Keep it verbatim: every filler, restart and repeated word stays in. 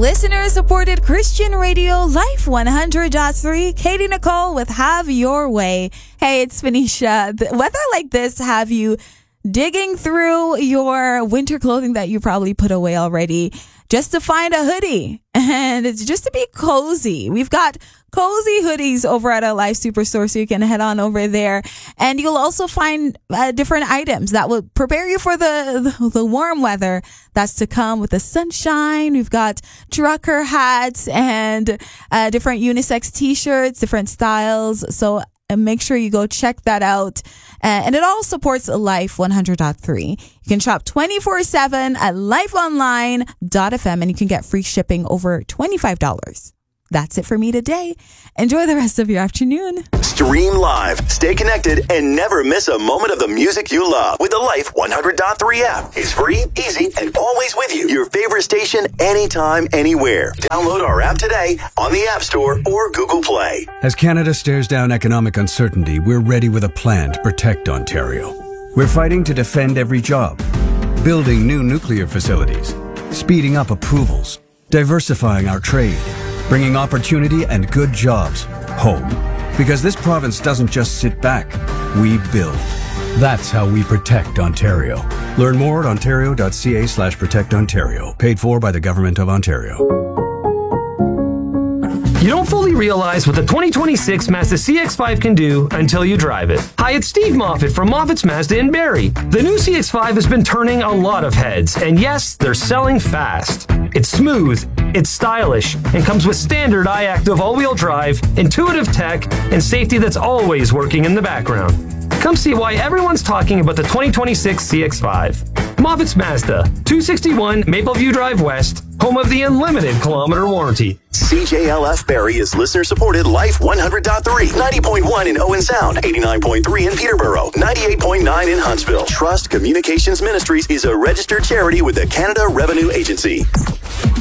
Listener-supported Christian radio, Life one hundred point three. Katie Nicole with Have Your Way. Hey, it's Phoenicia. The weather like this have you digging through your winter clothing that you probably put away already just to find a hoodie. And it's just to be cozy. We've got cozy hoodies over at our Life Superstore, so you can head on over there. And you'll also find uh, different items that will prepare you for the, the the warm weather that's to come with the sunshine. We've got trucker hats and uh, different unisex t-shirts, different styles. So uh, make sure you go check that out. Uh, and it all supports Life one hundred point three. You can shop twenty-four seven at life online dot f m and you can get free shipping over twenty-five dollars. That's it for me today. Enjoy the rest of your afternoon. Stream live, stay connected, and never miss a moment of the music you love with the Life one hundred point three app. It's free, easy, and always with you. Your favorite station, anytime, anywhere. Download our app today on the App Store or Google Play. As Canada stares down economic uncertainty, we're ready with a plan to protect Ontario. We're fighting to defend every job, building new nuclear facilities, speeding up approvals, diversifying our trade, bringing opportunity and good jobs home. Because this province doesn't just sit back, we build. That's how we protect Ontario. Learn more at ontario.ca slash protect Ontario. Paid for by the Government of Ontario. You don't fully realize what the twenty twenty-six Mazda C X five can do until you drive it. Hi, it's Steve Moffat from Moffat's Mazda in Barrie. The new C X five has been turning a lot of heads, and yes, they're selling fast. It's smooth, it's stylish, and comes with standard iActive all-wheel drive, intuitive tech, and safety that's always working in the background. Come see why everyone's talking about the twenty twenty-six C X five. Moffat's Mazda, two sixty-one Mapleview Drive West, home of the unlimited kilometer warranty. C J L F Barrie is listener-supported Life one hundred point three, ninety point one in Owen Sound, eighty-nine point three in Peterborough, ninety-eight point nine in Huntsville. Trust Communications Ministries is a registered charity with the Canada Revenue Agency.